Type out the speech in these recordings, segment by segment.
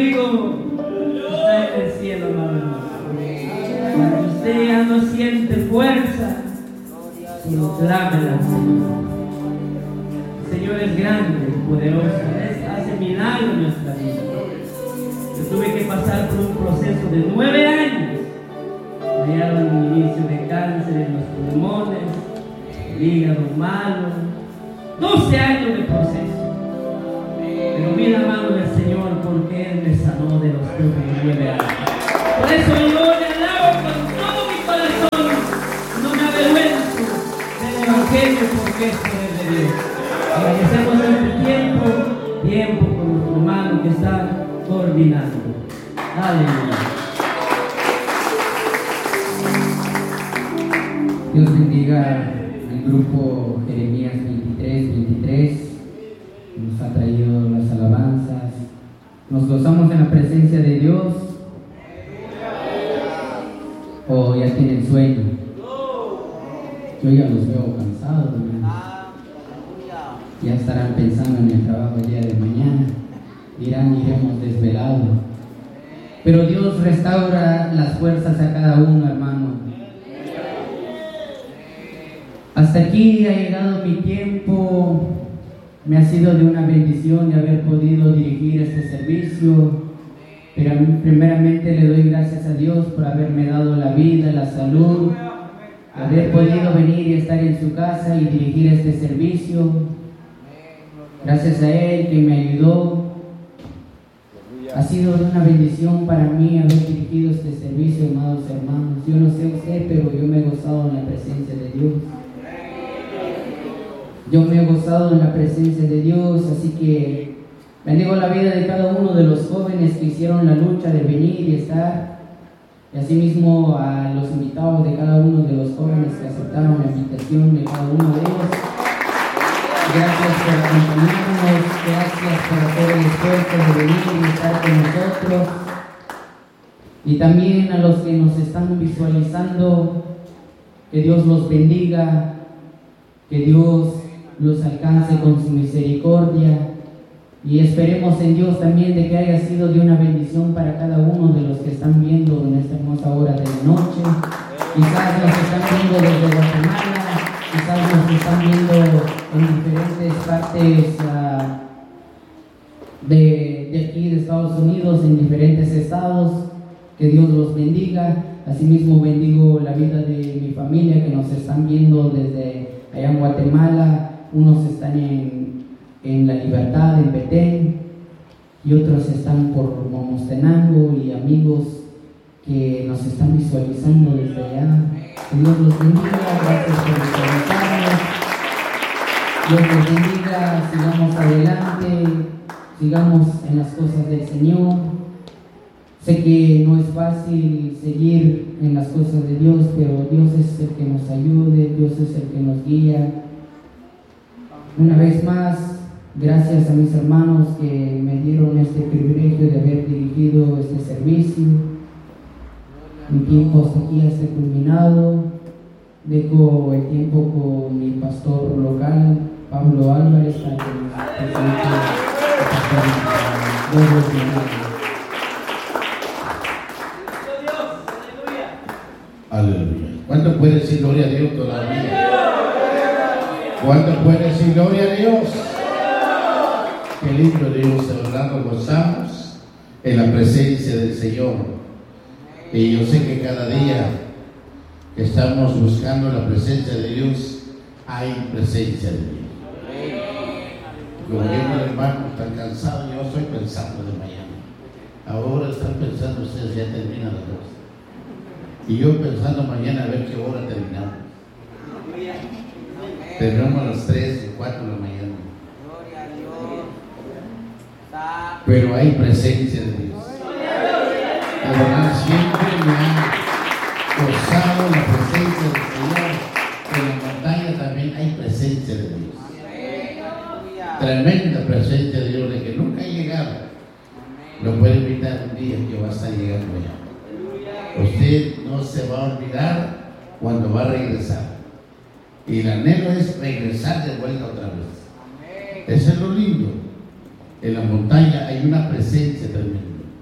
amigo está en el cielo, amado. Cuando usted ya no siente fuerza, sino clámela. El Señor es grande, poderoso, hace milagros en nuestra vida. Yo tuve que pasar por un proceso de 9 años. Me hallaron un inicio de cáncer en los pulmones, el hígado malo, 12 años de proceso. Pero vi la mano del Señor porque Él me sanó de los últimos 9 años. Por eso yo le alabo con todo mi corazón. No me avergüenzo del Evangelio porque es poder de Dios. Agradecemos este tiempo con nuestro hermano que está coordinando. Aleluya. Dios bendiga al grupo Jeremías 23. Nos ha traído las alabanzas. Nos gozamos en la presencia de Dios. O ya tienen sueño. Yo ya los veo cansados, hermanos. Ya estarán pensando en el trabajo el día de mañana. Dirán, iremos desvelados. Pero Dios restaura las fuerzas a cada uno, hermano. Hasta aquí ha llegado mi tiempo. Me ha sido de una bendición de haber podido dirigir este servicio. Pero primeramente le doy gracias a Dios por haberme dado la vida, la salud, haber podido venir y estar en su casa y dirigir este servicio. Gracias a Él que me ayudó. Ha sido una bendición para mí haber dirigido este servicio, amados hermanos. Yo no sé usted, pero yo me he gozado en la presencia de Dios. Yo me he gozado en la presencia de Dios, así que bendigo la vida de cada uno de los jóvenes que hicieron la lucha de venir y estar, y asimismo a los invitados de cada uno de los jóvenes que aceptaron la invitación de cada uno de ellos. Gracias por acompañarnos, gracias por hacer el esfuerzo de venir y estar con nosotros. Y también a los que nos están visualizando, que Dios los bendiga, que Dios los alcance con su misericordia. Y esperemos en Dios también de que haya sido de una bendición para cada uno de los que están viendo en esta hermosa hora de la noche. Quizás los que están viendo desde Guatemala, quizás los que están viendo en diferentes partes de aquí de Estados Unidos, en diferentes estados. Que Dios los bendiga. Asimismo bendigo la vida de mi familia que nos están viendo desde allá en Guatemala. Unos están en La Libertad, en Petén, y otros están por Momostenango, y amigos que nos están visualizando desde allá. Que Dios los bendiga, gracias por visualizarnos. Dios los bendiga, sigamos adelante, sigamos en las cosas del Señor. Sé que no es fácil seguir en las cosas de Dios, pero Dios es el que nos ayude, Dios es el que nos guía. Una vez más, gracias a mis hermanos que me dieron este privilegio de haber dirigido este servicio. Mi tiempo hasta aquí está culminado. Dejo el tiempo con mi pastor local, Pablo Álvarez, para que nos presente el pastor. Dios los bendiga. Aleluya. ¿Cuánto puede decir gloria a Dios todavía? ¿Cuánto puede decir gloria a Dios? Qué lindo Dios, de verdad nos gozamos en la presencia del Señor. Y yo sé que cada día que estamos buscando la presencia de Dios, hay presencia de Dios. Como dijo el hermano, están cansados, yo estoy pensando de mañana. Ahora están pensando ustedes, ya termina la cosa. Y yo pensando mañana a ver qué hora terminamos. Terminamos a las 3 o 4 de la mañana. Pero hay presencia de Dios. La verdad, siempre me ha gozado la presencia del Señor. En la montaña también hay presencia de Dios. Tremenda presencia de Dios, de que nunca ha llegado. Lo puede invitar un día que va a estar llegando allá. Usted no se va a olvidar cuando va a regresar. Y el anhelo es regresar de vuelta otra vez. Eso es lo lindo. En la montaña hay una presencia tremenda.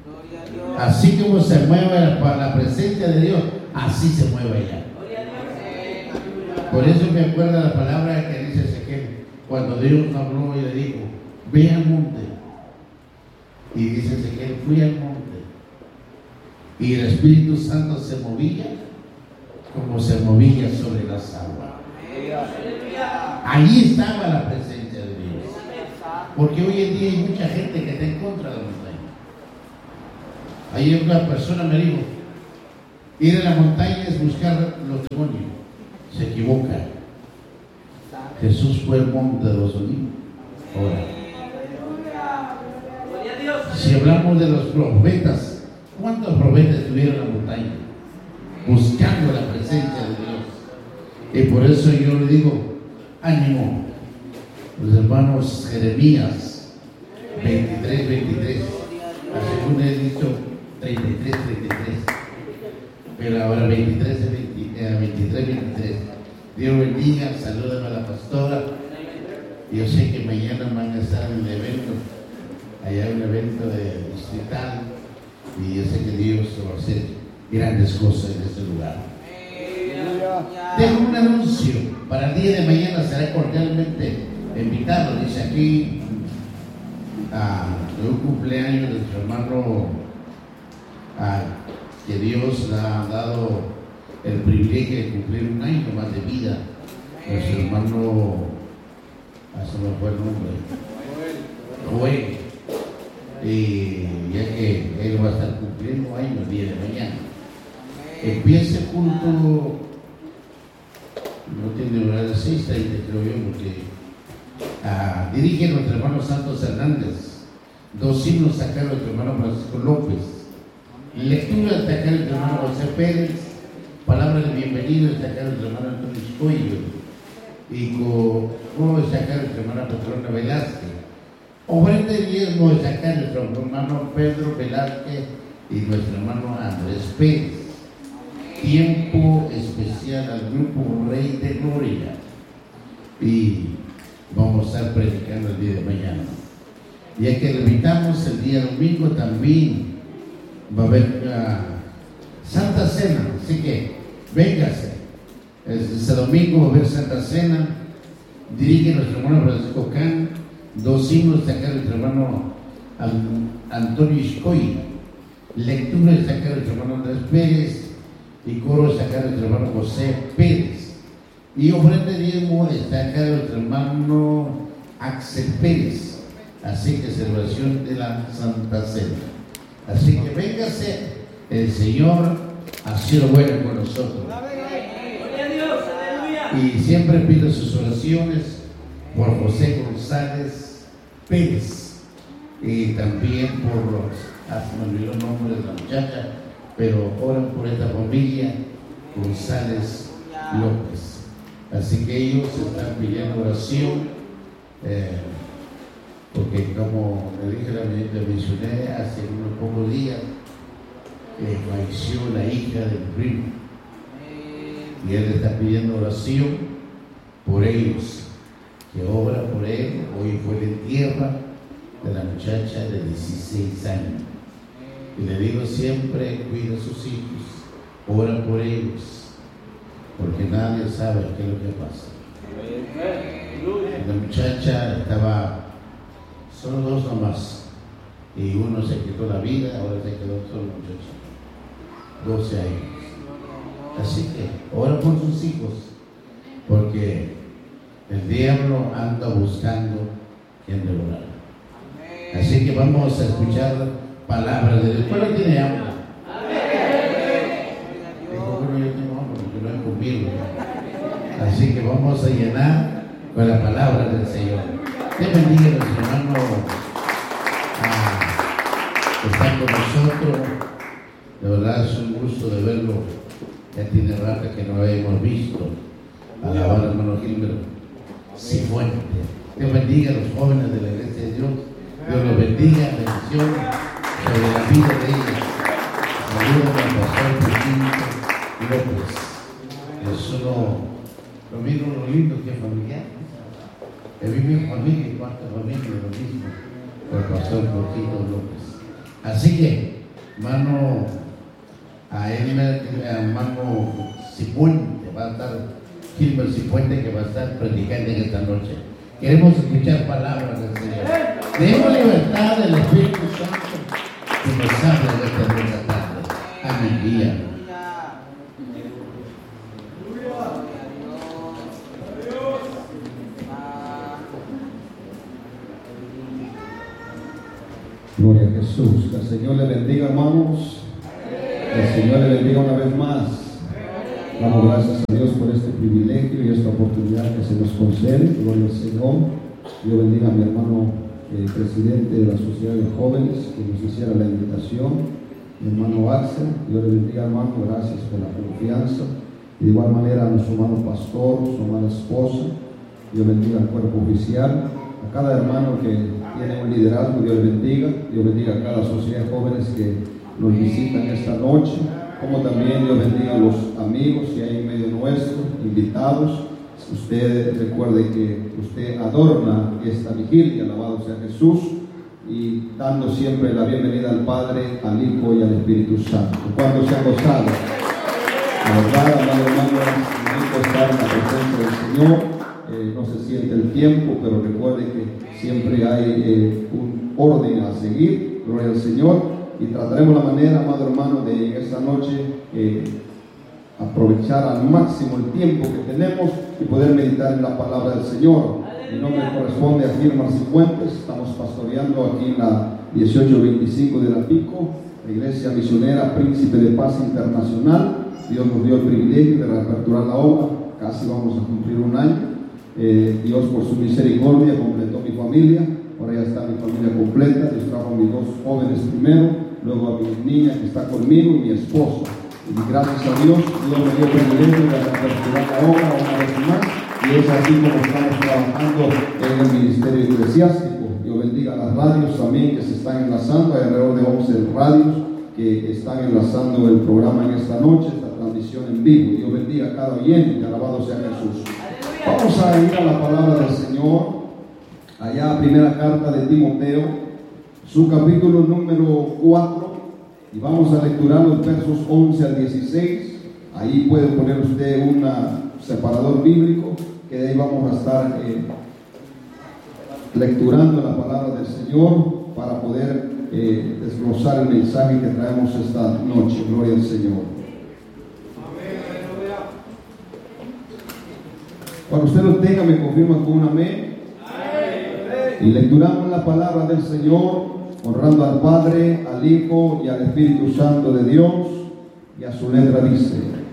Así como se mueve la presencia de Dios, así se mueve ella. Por eso me acuerda la palabra que dice Ezequiel, cuando Dios habló y le dijo, ve al monte. Y dice Ezequiel, fui al monte. Y el Espíritu Santo se movía como se movía sobre las aguas. Allí estaba la presencia de Dios. Porque hoy en día hay mucha gente que está en contra de la montaña. Ayer una persona me dijo, ir a la montaña es buscar los demonios. Se equivoca. Jesús fue el monte de los olivos. Ahora, si hablamos de los profetas, ¿cuántos profetas estuvieron en la montaña? Buscando la presencia de Dios. Y por eso yo le digo, ánimo. Los hermanos Jeremías 23, según he dicho 33, pero ahora 23. Dios bendiga, salúdame a la pastora. Yo sé que mañana van a estar en el evento, allá hay un evento de distrital, y yo sé que Dios va a hacer grandes cosas en este lugar. Dejo un anuncio para el día de mañana, será cordialmente invitado. Dice aquí de un cumpleaños de nuestro hermano, que Dios le ha dado el privilegio de cumplir un año más de vida. Nuestro hermano, se me fue el nombre, Joel, y ya que él va a estar cumpliendo años el día de mañana. Empieza el culto, no tiene hora de 6:30 creo yo, porque dirige nuestro hermano Santos Hernández, 2 himnos sacar nuestro hermano Francisco López, lectura sacar nuestro hermano José Pérez, palabra de bienvenido sacar nuestro hermano Antonio Escoyo, y coro sacar nuestra hermana Patrona Velázquez, ofrenda de diezmo de sacar nuestro hermano Pedro Velázquez y nuestro hermano Andrés Pérez. Tiempo especial al grupo Rey de Gloria, y vamos a estar predicando el día de mañana. Ya que le invitamos el día domingo, también va a haber Santa Cena, así que véngase. Este domingo va a haber Santa Cena, dirige nuestro hermano Francisco Can, 2 himnos sacar nuestro hermano Antonio Iscoy, lectura de sacar nuestro hermano Andrés Pérez, y coro de sacar nuestro hermano José Pérez, y ofrenda de diezmo de sacar nuestro hermano Axel Pérez. Así que celebración de la Santa Cena. Así que véngase, el Señor ha sido bueno con nosotros. Y siempre pido sus oraciones por José González Pérez, y también por los, se me olvidó el nombre de la muchacha, pero oran por esta familia González López. Así que ellos están pidiendo oración, porque como le dije, le mencioné hace unos pocos días, falleció la hija del primo, y él está pidiendo oración por ellos, que obra por él. Hoy fue el entierro de la muchacha de 16 años. Y le digo siempre, cuida a sus hijos, ora por ellos, porque nadie sabe qué es lo que pasa. La muchacha estaba, solo 2 nomás, y uno se quitó la vida, ahora se quedó solo el muchacho, 12 años. Así que ora por sus hijos, porque el diablo anda buscando quien devorar. Así que vamos a escuchar palabras de Dios. ¿Cuál tiene hambre? Dijo, bueno, yo tengo hambre porque no he comido. Así que vamos a llenar con la palabra del Señor. Dios bendiga a nuestro hermano que está con nosotros. De verdad es un gusto de verlo. Ya tiene rato que no lo habíamos visto. Alabar al hermano Gilbert Cifuentes. Dios bendiga a los jóvenes de la iglesia de Dios. Dios los bendiga, bendición sobre la vida de ellos. Saludos al pastor Pujito López. Es lo mismo, lo lindo que familiar. He vivido en familia y cuarta familia, lo mismo, con el pastor Pujito López. Así que hermano hermano Cifuente, va a estar Gilbert Cifuente, que va a estar predicando en esta noche. Queremos escuchar palabras del Señor. Tenemos libertad del Espíritu Santo que nos habla de esta buena tarde. Amén. Día. Gloria a Jesús. Que el Señor le bendiga, hermanos. Que el Señor le bendiga una vez más. Damos gracias a Dios por este privilegio y esta oportunidad que se nos concede. Gloria al Señor. Dios bendiga a mi hermano presidente de la Sociedad de Jóvenes que nos hiciera la invitación, mi hermano Axel. Dios le bendiga, hermano. Gracias por la confianza. Y de igual manera a nuestro hermano pastor, su hermana esposa. Dios bendiga al cuerpo oficial. A cada hermano que tiene un liderazgo, Dios le bendiga. Dios bendiga a cada sociedad de jóvenes que nos visitan esta noche, como también Dios bendiga a los amigos que hay en medio nuestro, invitados. Usted recuerde que usted adorna esta vigilia, alabado sea Jesús, y dando siempre la bienvenida al Padre, al Hijo y al Espíritu Santo. ¿Cuántos se han gozado? La verdad, amado hermano, es bonito estar en la presencia del Señor. No se siente el tiempo, pero recuerde que siempre hay un orden a seguir. Gloria al Señor. Y trataremos la manera, amado hermano, de en esta noche aprovechar al máximo el tiempo que tenemos y poder meditar en la palabra del Señor. Mi nombre corresponde a Gilmar Cifuentes. Estamos pastoreando aquí en la 1825 de la Pico, la Iglesia Misionera Príncipe de Paz Internacional. Dios nos dio el privilegio de reaperturar la obra. Casi vamos a cumplir un año. Dios por su misericordia completó mi familia. Ahora ya está mi familia completa. Dios trajo a mis dos jóvenes primero, luego a mi niña que está conmigo y mi esposo. Y gracias a Dios, Dios me dio el privilegio de reaperturar la obra una vez más. Y es así como estamos trabajando en el ministerio eclesiástico. Dios bendiga a las radios también que se están enlazando. Hay alrededor de 11 radios que están enlazando el programa en esta noche, esta transmisión en vivo. Dios bendiga a cada oyente, alabado sea Jesús. Vamos a ir a la palabra del Señor, allá primera carta de Timoteo, su capítulo número 4, y vamos a lecturar los versos 11 al 16. Ahí puede poner usted un separador bíblico, que de ahí vamos a estar lecturando la palabra del Señor para poder desglosar el mensaje que traemos esta noche. Gloria al Señor. Cuando usted lo tenga, me confirma con un amén. Y lecturamos la palabra del Señor, honrando al Padre, al Hijo y al Espíritu Santo de Dios. Y a su letra dice: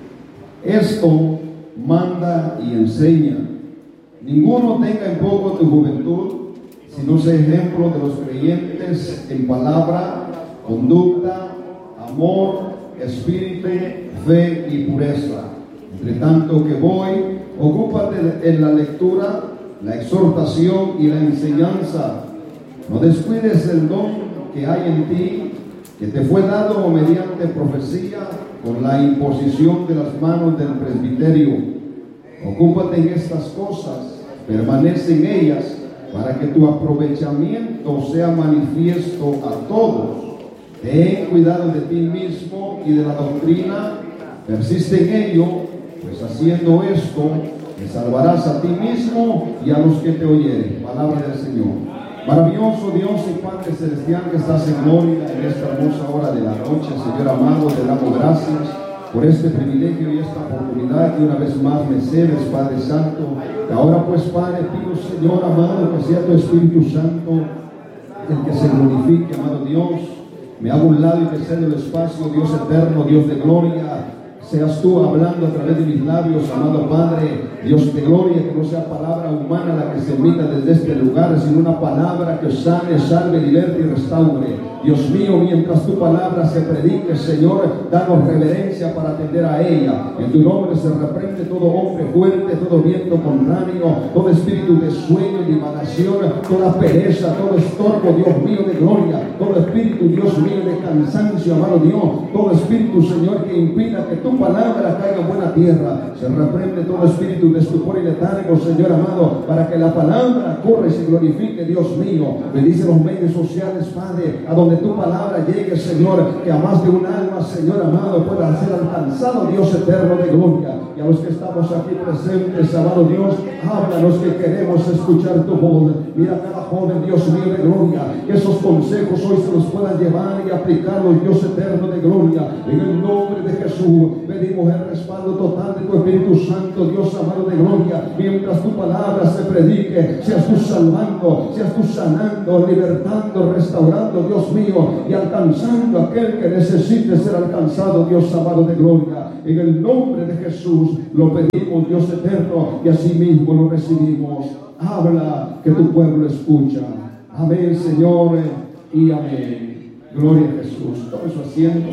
esto manda y enseña. Ninguno tenga en poco tu juventud, sino sea ejemplo de los creyentes en palabra, conducta, amor, espíritu, fe y pureza. Entre tanto que voy, ocúpate en la lectura, la exhortación y la enseñanza. No descuides el don que hay en ti, que te fue dado mediante profecía, con la imposición de las manos del presbiterio. Ocúpate en estas cosas, permanece en ellas, para que tu aprovechamiento sea manifiesto a todos. Ten cuidado de ti mismo y de la doctrina, persiste en ello, pues haciendo esto te salvarás a ti mismo y a los que te oyeren. Palabra del Señor. Maravilloso Dios y Padre Celestial, que estás en gloria en esta hermosa hora de la noche, Señor amado, te damos gracias por este privilegio y esta oportunidad que una vez más me cedes, Padre Santo. Y ahora pues, Padre, pido, Señor amado, que sea tu Espíritu Santo el que se glorifique, amado Dios. Me hago un lado y te cedo el espacio, Dios eterno, Dios de gloria. Seas tú hablando a través de mis labios, amado Padre, Dios de gloria, que no sea palabra humana la que se emita desde este lugar, sino una palabra que sane, salve, liberte y restaure. Dios mío, mientras tu palabra se predique, Señor, danos reverencia para atender a ella. En tu nombre se reprende todo hombre fuerte, todo viento contrario, todo espíritu de sueño y divagación, toda pereza, todo estorbo, Dios mío de gloria, todo espíritu, Dios mío, de cansancio, amado Dios, todo espíritu, Señor, que impida que tu palabra caiga en buena tierra. Se reprende todo espíritu espíritu de estupor y letargo, Señor amado, para que la palabra corra y se glorifique, Dios mío. Bendice los medios sociales, Padre, a donde tu palabra llegue, Señor, que a más de un alma, Señor amado, pueda ser alcanzado, Dios eterno de gloria. Y a los que estamos aquí presentes, amado Dios, háblanos que queremos escuchar tu voz. Mira a cada joven, Dios mío de gloria, que esos consejos hoy se los puedan llevar y aplicarlos, Dios eterno de gloria. En el nombre de Jesús pedimos el respaldo total de tu Espíritu Santo, Dios amado de gloria. Mientras tu palabra se predique, seas tú salvando, seas tú sanando, libertando, restaurando, Dios mío, y alcanzando a aquel que necesite ser alcanzado, Dios amado de gloria. En el nombre de Jesús lo pedimos, Dios eterno, y así mismo lo recibimos. Habla, que tu pueblo escucha. Amén, Señor, y amén. Gloria a Jesús. Tome su asiento.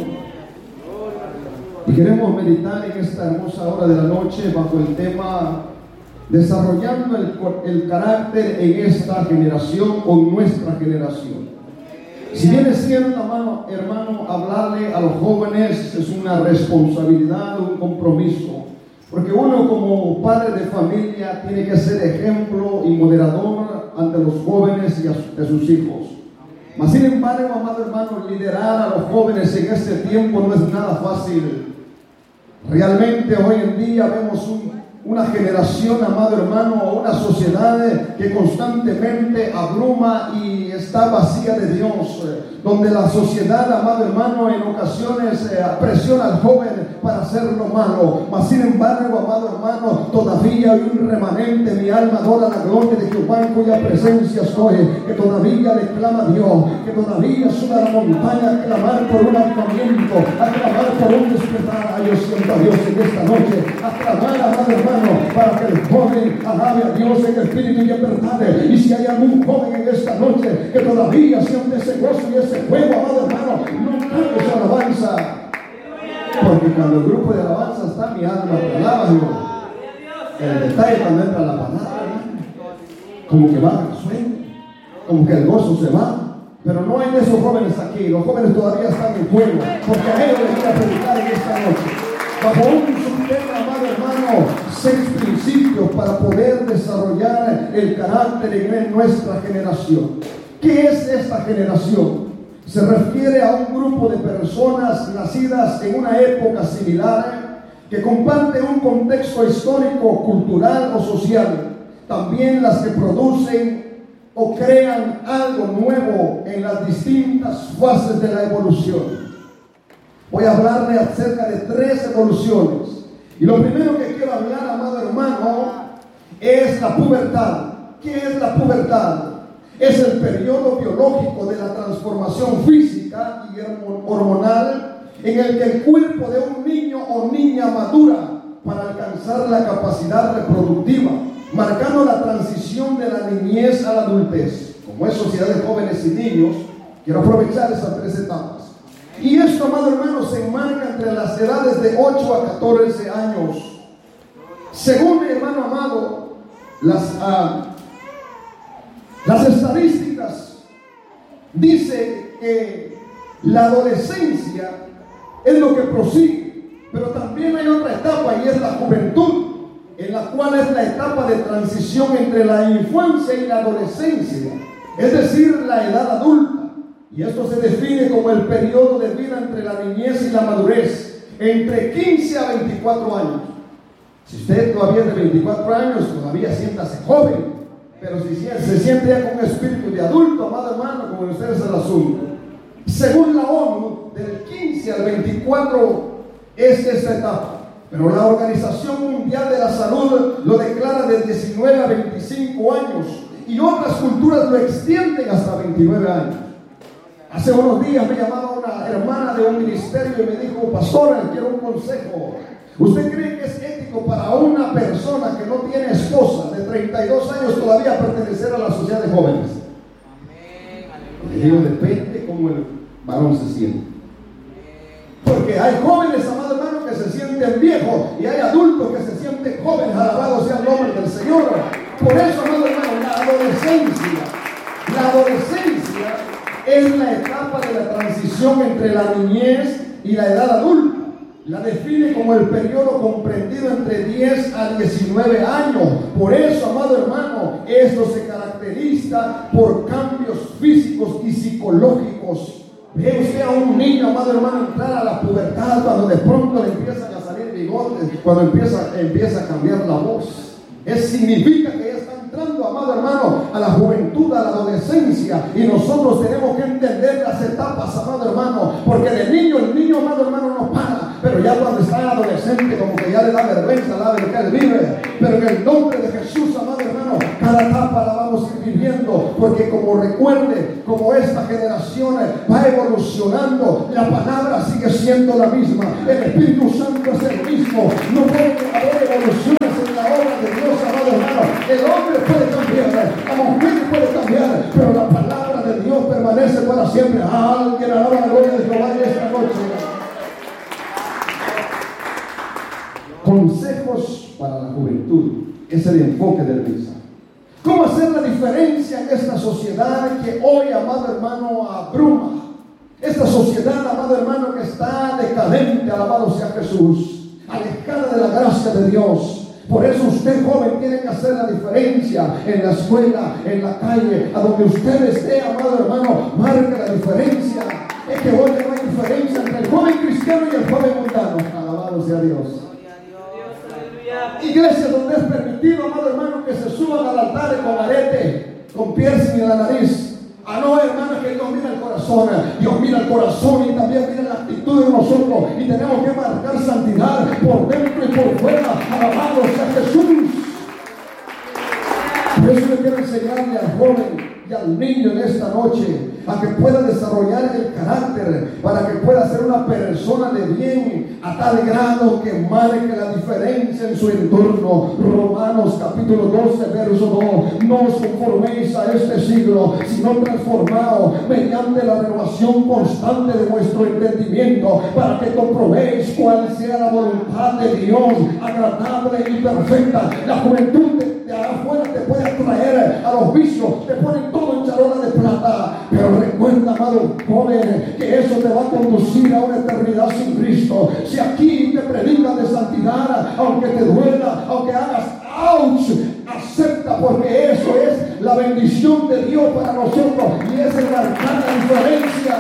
Y queremos meditar en esta hermosa hora de la noche bajo el tema desarrollando el carácter en esta generación o nuestra generación. Si bien es cierto, hermano, hablarle a los jóvenes es una responsabilidad, un compromiso, porque uno como padre de familia tiene que ser ejemplo y moderador ante los jóvenes y de sus hijos. Mas sin embargo, amado hermano, liderar a los jóvenes en este tiempo no es nada fácil. Realmente hoy en día vemos una generación, amado hermano, una sociedad que constantemente abruma y está vacía de Dios, donde la sociedad, amado hermano, en ocasiones presiona al joven para hacer lo malo. Mas sin embargo, amado hermano, todavía hay un remanente. Mi alma adora la gloria de Jehová, en cuya presencia estoy, que todavía le clama a Dios, que todavía sube a la montaña a clamar por un avivamiento, a clamar por un despertar. Ay, yo siento a Dios en esta noche, a clamar, amado hermano, para que el joven alabe a Dios en espíritu y en verdad. Y si hay algún joven en esta noche que todavía siente ese gozo y ese fuego, amado hermano, no cante su alabanza, porque cuando el grupo de alabanza está, mi alma te alaba, Dios. El detalle cuando entra la palabra, como que va el sueño, como que el gozo se va. Pero no hay de esos jóvenes aquí. Los jóvenes todavía están en fuego, porque a ellos les voy a predicar en esta noche bajo un subtema, amado hermano, 6 principios para poder desarrollar el carácter en nuestra generación. ¿Qué es esta generación? Se refiere a un grupo de personas nacidas en una época similar que comparten un contexto histórico, cultural o social. También las que producen o crean algo nuevo en las distintas fases de la evolución. Voy a hablarle acerca de 3 evoluciones. Y lo primero que quiero hablar, amado hermano, es la pubertad. ¿Qué es la pubertad? Es el periodo biológico de la transformación física y hormonal en el que el cuerpo de un niño o niña madura para alcanzar la capacidad reproductiva, marcando la transición de la niñez a la adultez. Como es sociedad de jóvenes y niños, quiero aprovechar esas 3 etapas. Y esto, amado hermano, se enmarca entre las edades de 8 a 14 años. Según mi hermano amado, las estadísticas dicen que la adolescencia es lo que prosigue, pero también hay otra etapa y es la juventud, en la cual es la etapa de transición entre la infancia y la adolescencia, es decir, la edad adulta. Y esto se define como el periodo de vida entre la niñez y la madurez, entre 15 a 24 años. Si usted todavía es de 24 años, todavía siéntase joven, pero si se siente ya con un espíritu de adulto, amado hermano, como usted es el asunto. Según la ONU, del 15 al 24 es esta etapa, pero la Organización Mundial de la Salud lo declara de 19 a 25 años y otras culturas lo extienden hasta 29 años. Hace unos días me llamaba una hermana de un ministerio y me dijo: pastora, quiero un consejo. ¿Usted cree que es ético para una persona que no tiene esposa de 32 años todavía pertenecer a la sociedad de jóvenes? Le digo, depende cómo el varón se siente. Porque hay jóvenes, amado hermano, que se sienten viejos y hay adultos que se sienten jóvenes. Alabado sea el nombre del Señor. Por eso, amado hermano, la adolescencia es la etapa de la transición entre la niñez y la edad adulta. la define como el periodo comprendido entre 10 a 19 años. Por eso, amado hermano, esto se caracteriza por cambios físicos y psicológicos. Ve usted a un niño, amado hermano, entrar a la pubertad, cuando de pronto le empiezan a salir bigotes, cuando empieza a cambiar la voz. Eso significa que ya está entrando, amado hermano, a la juventud, a la adolescencia, y nosotros tenemos que entender las etapas, amado hermano, porque el niño, amado hermano, no para, pero ya cuando está adolescente, como que ya le da vergüenza la de que él vive. Pero en el nombre de Jesús, amado hermano, cada etapa la vamos a ir viviendo, porque como recuerde, como esta generación va evolucionando, la palabra sigue siendo la misma, el Espíritu Santo es el mismo. No puede haber evoluciones en la obra de Dios, amado hermano. El hombre puede cambiar, la mujer puede cambiar, pero la palabra de Dios permanece para siempre. Alguien alaba la gloria de Jehová esta noche. Consejos para la juventud es el enfoque del mensaje. ¿Cómo hacer la diferencia en esta sociedad que hoy, amado hermano, abruma? Esta sociedad, amado hermano, que está decadente, alabado sea Jesús, alejada de la gracia de Dios. Por eso usted, joven, tiene que hacer la diferencia en la escuela, en la calle, a donde usted esté, amado hermano, marque la diferencia. Es que hoy no hay diferencia entre el joven cristiano y el joven mundano. Alabado sea Dios. Iglesias donde es permitido, amado hermano, que se suban al altar con arete, con piercing en la nariz. Ah, no, hermano, que Dios mira el corazón. Dios mira el corazón y también mira la actitud de nosotros. Y tenemos que marcar santidad por dentro y por fuera. Alabado sea Jesús. Por eso yo quiero enseñarle al joven y al niño en esta noche a que pueda desarrollar el carácter, para que pueda ser una persona de bien a tal grado que marque la diferencia en su entorno. Romanos capítulo 12 verso 2: no os conforméis a este siglo, sino transformaos mediante la renovación constante de vuestro entendimiento, para que comprobéis cuál sea la voluntad de Dios, agradable y perfecta. La juventud de afuera te puede atraer a los vicios, te ponen todo en charola de plata, pero recuerda, amado joven, que eso te va a conducir a una eternidad sin Cristo. Si aquí te predican de santidad, aunque te duela, aunque hagas ouch, acepta, porque eso es la bendición de Dios para nosotros y es el marcar la diferencia.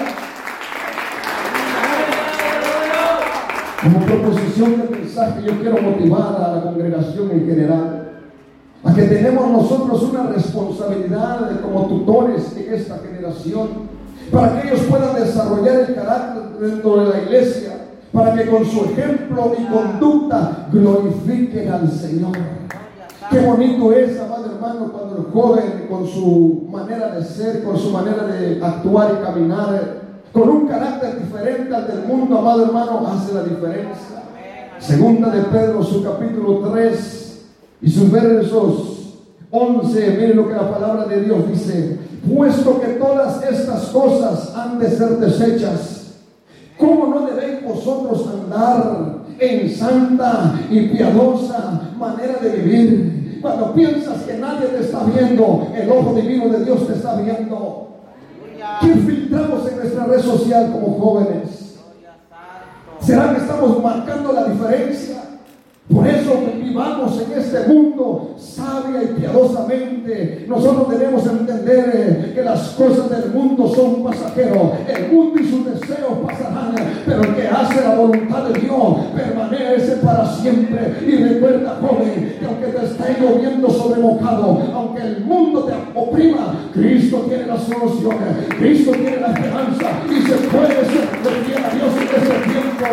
Como proposición de mensaje, yo quiero motivar a la congregación en general a que tenemos nosotros una responsabilidad como tutores en esta generación, para que ellos puedan desarrollar el carácter dentro de la iglesia, para que con su ejemplo y conducta glorifiquen al Señor. Qué bonito es, amado hermano, cuando el joven, con su manera de ser, con su manera de actuar y caminar, con un carácter diferente al del mundo, amado hermano, hace la diferencia. Segunda de Pedro, su capítulo 3 y sus versos 11, miren lo que la palabra de Dios dice: puesto que todas estas cosas han de ser deshechas, ¿cómo no debéis vosotros andar en santa y piadosa manera de vivir? Cuando piensas que nadie te está viendo, el ojo divino de Dios te está viendo. ¿Qué filtramos en nuestra red social como jóvenes? ¿Será que estamos marcando la diferencia? Por eso vivamos en este mundo sabia y piadosamente. Nosotros debemos entender que las cosas del mundo son pasajeros. El mundo y sus deseos pasarán, pero el que hace la voluntad de Dios permanece para siempre. Y recuerda, joven, que aunque te esté lloviendo sobre mojado, aunque el mundo te oprima, Cristo tiene la solución, Cristo tiene la esperanza y se puede ser fiel a Dios en ese tiempo.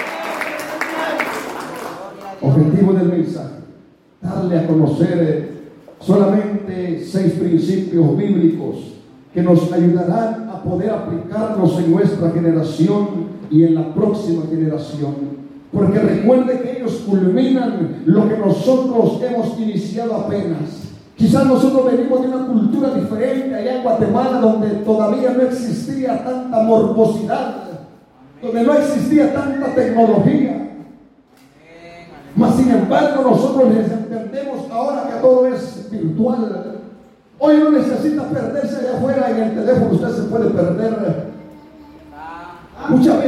Objetivo del mensaje: darle a conocer solamente 6 principios bíblicos que nos ayudarán a poder aplicarlos en nuestra generación y en la próxima generación. Porque recuerde que ellos culminan lo que nosotros hemos iniciado apenas. Quizás nosotros venimos de una cultura diferente allá en Guatemala, donde todavía no existía tanta morbosidad, donde no existía tanta tecnología. Mas sin embargo nosotros les entendemos ahora que todo es virtual. Hoy no necesita perderse allá afuera en el teléfono, usted se puede perder. Muchas veces hay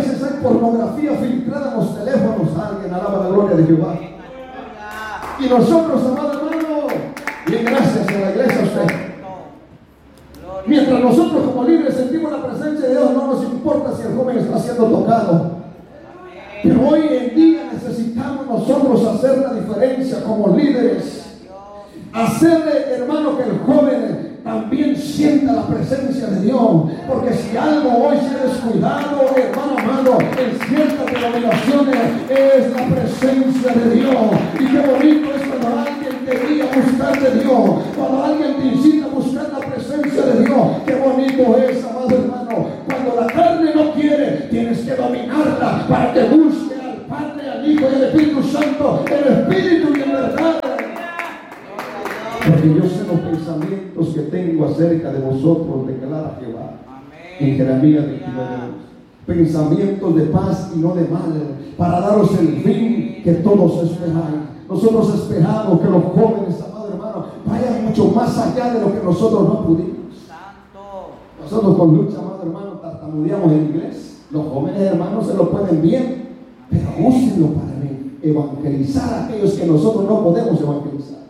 pornografía filtrada en los teléfonos. Alguien alaba la gloria de Jehová. Y nosotros, amado hermano, bien, gracias en la iglesia a usted. Mientras nosotros como líderes sentimos la presencia de Dios, no nos importa si el joven está siendo tocado. Pero hoy en día necesitamos nosotros hacer la diferencia como líderes. Hacerle, hermano, que el joven también sienta la presencia de Dios. Porque si algo hoy se ha descuidado, hermano amado, en ciertas denominaciones es la presencia de Dios. Y qué bonito es cuando alguien te guía a buscar de Dios, cuando alguien te incita a buscar la presencia de Dios. Qué bonito es, amado hermano, cuando la carne no quiere, tienes que dominarla para que busque al Padre, al Hijo y al Espíritu Santo, el Espíritu y en verdad. Porque yo sé los pensamientos que tengo acerca de vosotros, declara Jehová. En Jeremías 29. Pensamientos de paz y no de mal, para daros el fin que todos esperáis. Nosotros esperamos que los jóvenes, amado hermano, vayan mucho más allá de lo que nosotros no pudimos. Nosotros con lucha, amado hermano, tartamudeamos en inglés. Los jóvenes hermanos se lo pueden bien, pero úsenlo para evangelizar a aquellos que nosotros no podemos evangelizar.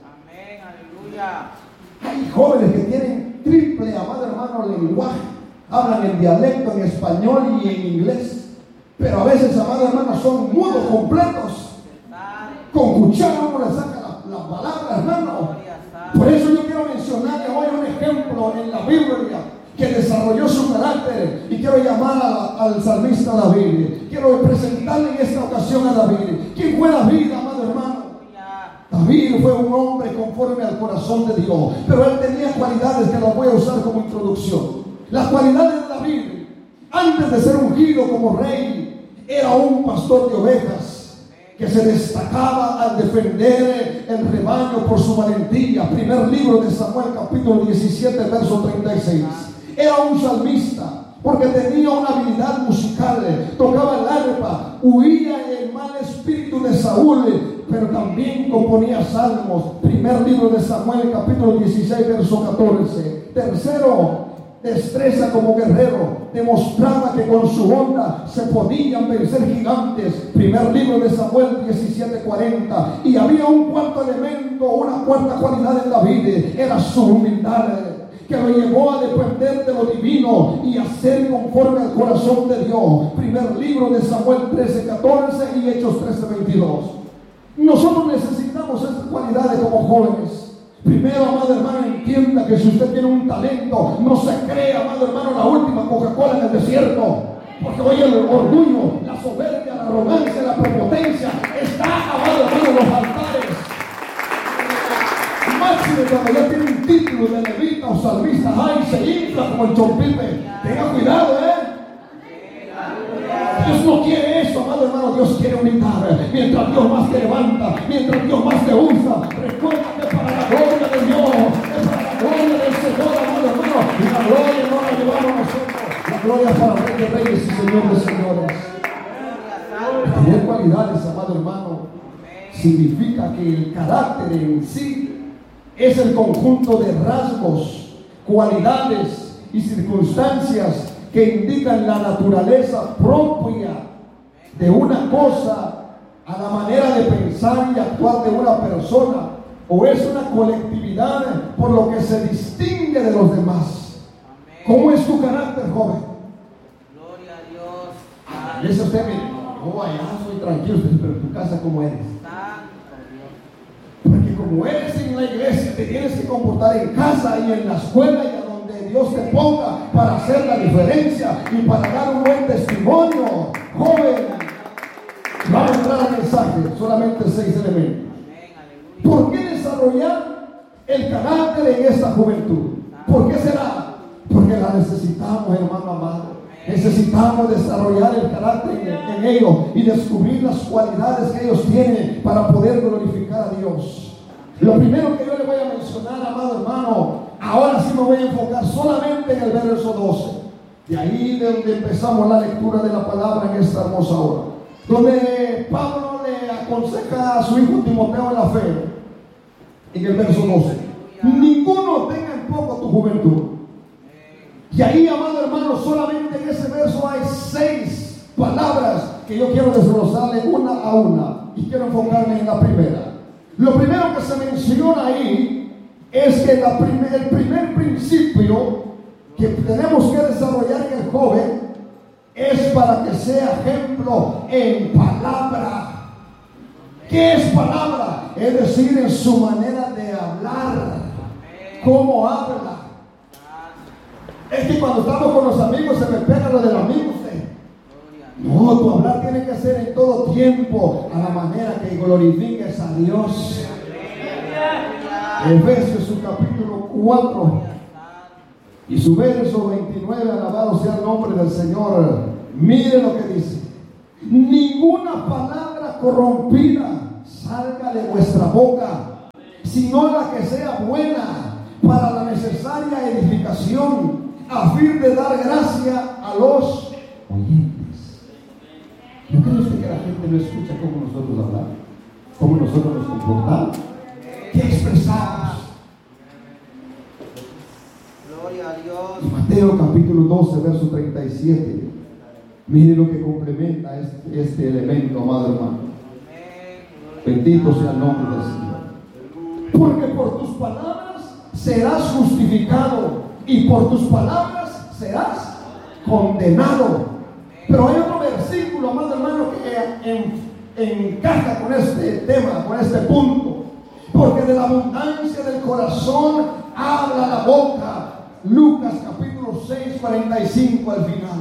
Hay jóvenes que tienen triple, amado hermano, lenguaje. Hablan en dialecto, en español y en inglés. Pero a veces, amado hermano, son mudos completos. Con cuchara uno le saca las palabras, hermano. Por eso yo quiero mencionarle hoy un ejemplo en la Biblia que desarrolló su carácter. Y quiero llamar al salmista David. Quiero presentarle en esta ocasión a David. ¿Quién fue David, amado hermano? David fue un hombre conforme al corazón de Dios, pero él tenía cualidades que las voy a usar como introducción. Las cualidades de David, antes de ser ungido como rey, era un pastor de ovejas que se destacaba al defender el rebaño por su valentía. Primer libro de Samuel, capítulo 17, verso 36. Era un salmista porque tenía una habilidad musical, tocaba el arpa, huía el mal espíritu de Saúl, pero también componía salmos. Primer libro de Samuel, capítulo 16, verso 14. Tercero, destreza como guerrero, demostraba que con su onda se podían vencer gigantes. Primer libro de Samuel 17:40. Y había un cuarto elemento, una cuarta cualidad en David, era su humildad, que lo llevó a depender de lo divino y a ser conforme al corazón de Dios. Primer libro de Samuel 13:14 y Hechos 13:22. Nosotros necesitamos estas cualidades como jóvenes. Primero, amado hermano, entienda que si usted tiene un talento, no se cree, amado hermano, la última Coca-Cola en el desierto. Porque hoy el orgullo, la soberbia, la arrogancia, la prepotencia está, amado hermano, en los altares. Máximo cuando ya tiene un título de levita o salmista, ay, se infla como el chompipe. Tenga cuidado, Dios no quiere eso, amado hermano. Dios quiere humildad. Mientras Dios más te levanta, mientras Dios más te usa, recuerda que para la gloria de Dios, es para la gloria del Señor, amado hermano. Y la gloria no la llevamos nosotros. La gloria es para el Rey de Reyes y Señor de Señores. Tener cualidades, amado hermano, significa que el carácter en sí es el conjunto de rasgos, cualidades y circunstancias que indican la naturaleza propia de una cosa a la manera de pensar y actuar de una persona, o es una colectividad por lo que se distingue de los demás. ¿Cómo es tu carácter, joven? Gloria a Dios. Dice usted, allá soy tranquilo, pero en tu casa, ¿cómo eres? Porque como eres en la iglesia, te tienes que comportar en casa y en la escuela y a donde Dios te ponga para hacer la diferencia y para dar un buen testimonio. Joven, vamos a entrar al mensaje, solamente 6 elementos. ¿Por qué desarrollar el carácter en esta juventud? ¿Por qué será? Porque la necesitamos, hermano amado. Necesitamos desarrollar el carácter en ellos y descubrir las cualidades que ellos tienen para poder glorificar a Dios. Lo primero que yo le voy a mencionar, amado hermano, ahora sí me voy a enfocar solamente en el verso 12. De ahí de donde empezamos la lectura de la palabra en esta hermosa hora. Donde Pablo le aconseja a su hijo Timoteo en la fe. En el verso 12. Ninguno tenga en poco tu juventud. Y ahí, amado hermano, solamente en ese verso hay 6 palabras que yo quiero desglosarle una a una y quiero enfocarme en la primera. Lo primero que se menciona ahí es que el primer principio que tenemos que desarrollar en el joven es para que sea ejemplo en palabra. ¿Qué es palabra? Es decir, en su manera de hablar. ¿Cómo habla? Es que cuando estamos con los amigos se me pega lo del amigo usted. No, tu hablar tiene que ser en todo tiempo a la manera que glorifiques a Dios. Efesios su capítulo 4 y su verso 29, alabado sea el nombre del Señor. Mire lo que dice: ninguna palabra corrompida salga de vuestra boca, sino la que sea buena para la necesaria edificación, a fin de dar gracia a los oyentes. ¿No cree usted que la gente no escucha cómo nosotros hablamos? ¿Cómo nosotros nos comportamos? ¿Qué expresamos? Gloria a Dios. Mateo capítulo 12, verso 37. Mire lo que complementa este elemento, amado hermano. Bendito sea el nombre del Señor. Porque por tus palabras serás justificado y por tus palabras serás condenado. Pero hay otro versículo, amado hermano, que encaja con este tema, con este punto. Porque de la abundancia del corazón habla la boca. Lucas capítulo 6, 45 al final.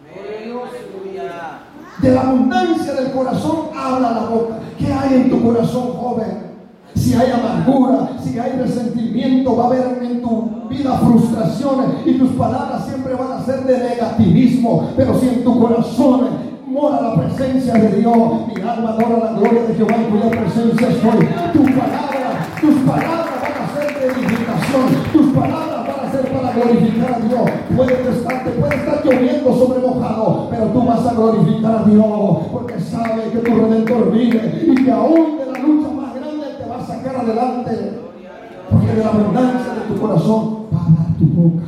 De la abundancia del corazón habla la boca. ¿Qué hay en tu corazón, joven? Si hay amargura, si hay resentimiento, va a haber en tu vida frustraciones y tus palabras siempre van a ser de negativismo. Pero si en tu corazón mora la presencia de Dios, mi alma adora la gloria de Jehová, en cuya presencia estoy. Tus palabras van a ser de edificación, tus palabras van a ser para glorificar a Dios. Te puede estar lloviendo sobre mojado, pero tú vas a glorificar a Dios, porque sabes que tu Redentor vive y que aún de la lucha más grande te va a sacar adelante. Porque de la abundancia de tu corazón va a hablar tu boca.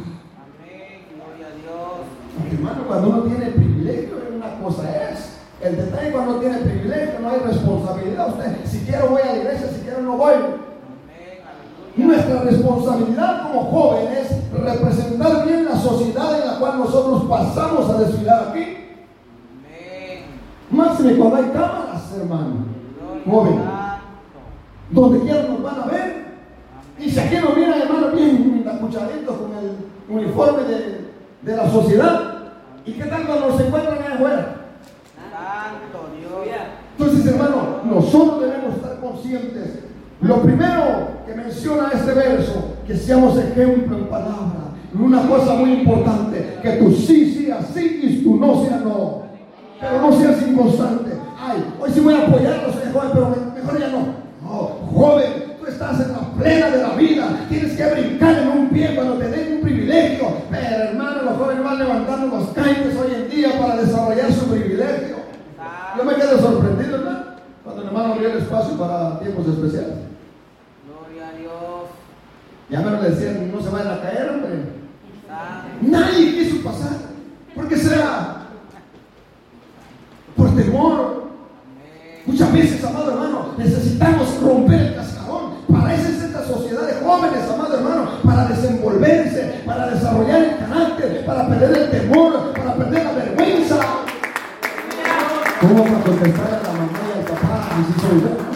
Porque, hermano, cuando uno tiene privilegio, una cosa es. El detalle cuando uno tiene privilegio, no hay responsabilidad. Usted, si quiero voy a la iglesia, si quiero no voy. Nuestra responsabilidad como jóvenes es representar bien la sociedad en la cual nosotros pasamos a desfilar aquí. Máxime cuando hay cámaras, hermano, joven, donde quiera nos van a ver. Y si aquí nos vienen, hermano, bien acuchaditos con el uniforme de la sociedad. ¿Y qué tal cuando nos encuentran allá afuera? Entonces, hermano, nosotros debemos estar conscientes. Lo primero que menciona este verso, que seamos ejemplo en palabra. Una cosa muy importante, que tu sí sea sí y tu no sea no. Pero no seas inconstante. Ay, hoy sí voy a apoyarlo, soy joven, pero mejor ya no. No, joven, tú estás en la plena de la vida. Tienes que brincar en un pie cuando te den un privilegio. Pero, hermano, los jóvenes van levantando los caites hoy en día para desarrollar su privilegio. Yo me quedo sorprendido, ¿verdad? Cuando el hermano abrió el espacio para tiempos especiales. Gloria a Dios. Ya me lo decían, no se vayan a caer, hombre. Nadie quiso pasar. ¿Por qué será? Por temor. Muchas veces, amado hermano, necesitamos romper el cascarón. Para eso es esta sociedad de jóvenes, amado hermano, para desenvolverse, para desarrollar el carácter, para perder el temor, para perder la vergüenza. ¿Cómo para contestar a la mamá y al papá? Y si soy buenos,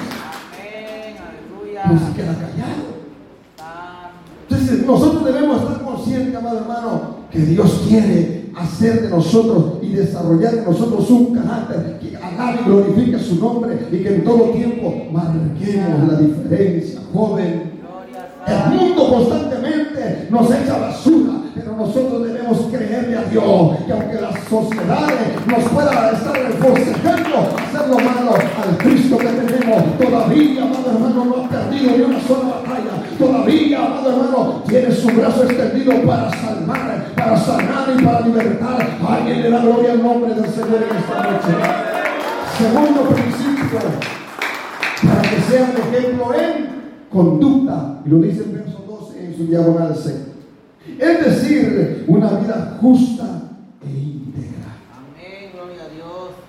no se queda callado. Entonces nosotros debemos estar conscientes, amado hermano, que Dios quiere hacer de nosotros y desarrollar en nosotros un carácter que alabe y glorifique su nombre y que en todo tiempo marquemos la diferencia, joven. El mundo constantemente nos echa basura, pero nosotros debemos creerle a Dios que aunque las sociedades nos puedan estar reforzando hacer lo malo, al Cristo que tenemos todavía, amado hermano, no ha perdido ni una sola batalla. Todavía, amado hermano, tiene su brazo extendido para salvar, para sanar y para libertar. Alguien le da gloria al nombre del Señor en esta noche. Segundo principio, para que sean ejemplo en conducta, y lo dice el verso 12 en su diagonal C. Es decir, una vida justa e íntegra. Amén, gloria a Dios.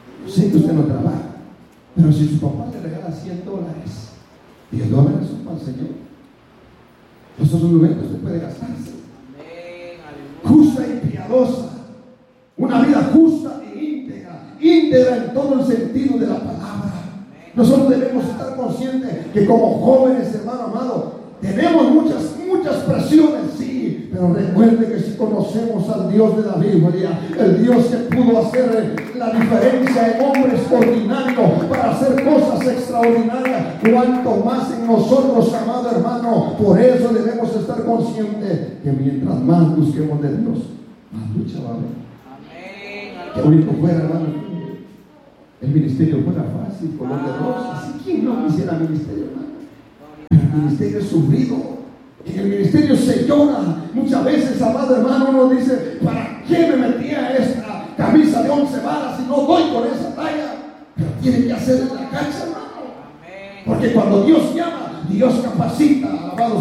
Sé que usted no trabaja, pero si su papá le regala $100, $10 son para el Señor. Esos son lugares que usted puede gastarse. Justa y piadosa. Una vida justa e íntegra en todo el sentido de la palabra. Nosotros debemos estar conscientes que como jóvenes, hermano amado, tenemos muchas presiones, sí, pero recuerde que si conocemos al Dios de la Biblia, el Dios que pudo hacer la diferencia en hombres ordinarios para hacer cosas extraordinarias, cuanto más en nosotros, amado hermano. Por eso debemos estar conscientes que mientras más busquemos de Dios, más lucha va a haber. Que único fuera, hermano, el ministerio fuera fácil, color de rosa. Así, ¿quién no quisiera ministerio, hermano? Pero el ministerio es sufrido. En el ministerio se llora. Muchas veces, amado hermano, uno dice: ¿para qué me metí a esta camisa de 11 varas si no doy con esa talla? Pero tiene que hacer en la cancha, hermano. Porque cuando Dios llama, Dios capacita.